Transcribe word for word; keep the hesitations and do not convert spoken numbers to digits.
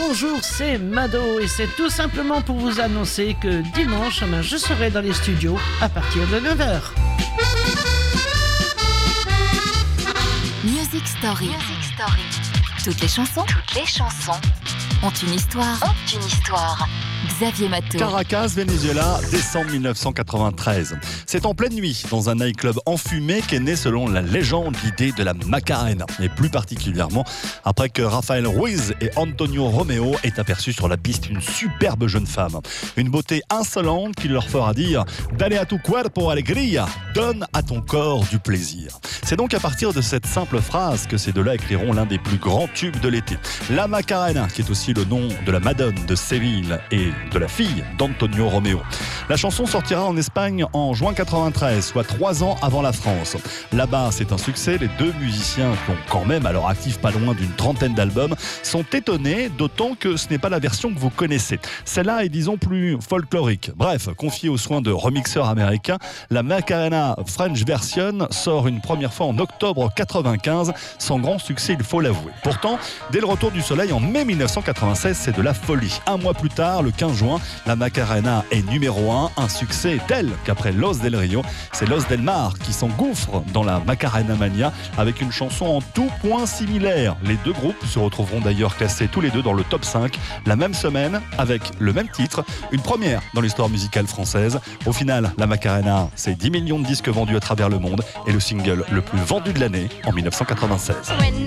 bonjour, c'est Mado et c'est tout simplement pour vous annoncer que dimanche, ben, je serai dans les studios à partir de neuf heures. Music Story. Music Story. Toutes les chansons, toutes les chansons ont une histoire. Ont une histoire. Xavier Matteau. Caracas, Venezuela, décembre mille neuf cent quatre-vingt-treize. C'est en pleine nuit, dans un nightclub enfumé, qu'est née, selon la légende, l'idée de la Macarena. Et plus particulièrement, après que Rafael Ruiz et Antonio Romeo aient aperçu sur la piste une superbe jeune femme. Une beauté insolente qui leur fera dire « Dale a tu cuerpo alegría », donne à ton corps du plaisir. C'est donc à partir de cette simple phrase que ces deux-là écriront l'un des plus grands tubes de l'été. La Macarena, qui est aussi le nom de la Madone de Séville et de la fille d'Antonio Romeo. La chanson sortira en Espagne en juin quatre-vingt-treize, soit trois ans avant la France. Là-bas, c'est un succès. Les deux musiciens, qui ont quand même à leur actif pas loin d'une trentaine d'albums, sont étonnés, d'autant que ce n'est pas la version que vous connaissez. Celle-là est, disons, plus folklorique. Bref, confiée aux soins de remixeurs américains, la Macarena French Version sort une première fois en octobre quatre-vingt-quinze, sans grand succès, il faut l'avouer. Pourtant, dès le retour du soleil en mai mille neuf cent quatre-vingt-seize, c'est de la folie. Un mois plus tard, le quinze juin, la Macarena est numéro un, un succès tel qu'après Los del Rio, c'est Los del Mar qui s'engouffre dans la Macarena Mania avec une chanson en tout point similaire. Les deux groupes se retrouveront d'ailleurs classés tous les deux dans le top cinq la même semaine avec le même titre, une première dans l'histoire musicale française. Au final, la Macarena, c'est dix millions de disques vendus à travers le monde et le single le plus vendu de l'année en mille neuf cent quatre-vingt-seize.